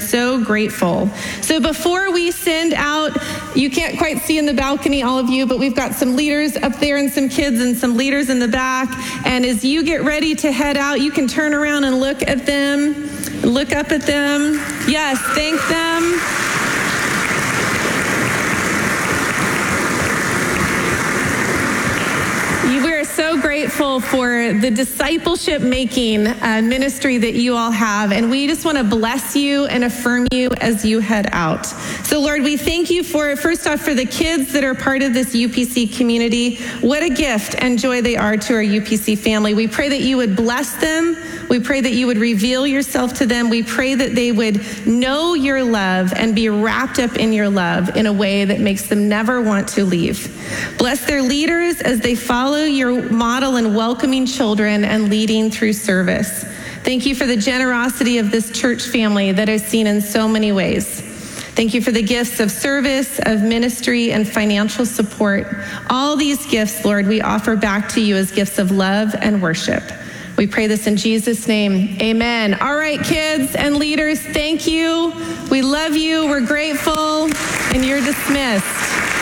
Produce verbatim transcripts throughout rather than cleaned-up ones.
so grateful. So before we send out, you can't quite see in the balcony, all of you, but we've got some leaders up there and some kids and some leaders in the back. And as you get ready to head out, you can turn around and look at them, look up at them. Yes, thank them. We're so grateful for the discipleship making uh, ministry that you all have, and we just want to bless you and affirm you as you head out. So Lord, we thank you for, first off, for the kids that are part of this U P C community. What a gift and joy they are to our U P C family. We pray that you would bless them. We pray that you would reveal yourself to them. We pray that they would know your love and be wrapped up in your love in a way that makes them never want to leave. Bless their leaders as they follow your model in welcoming children and leading through service. Thank you for the generosity of this church family that is seen in so many ways. Thank you for the gifts of service, of ministry, and financial support. All these gifts, Lord, we offer back to you as gifts of love and worship. We pray this in Jesus' name. Amen. All right, kids and leaders, thank you. We love you. We're grateful. And you're dismissed.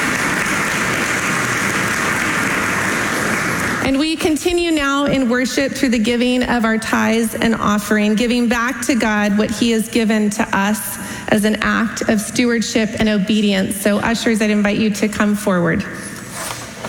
And we continue now in worship through the giving of our tithes and offering, giving back to God what he has given to us as an act of stewardship and obedience. So ushers, I'd invite you to come forward.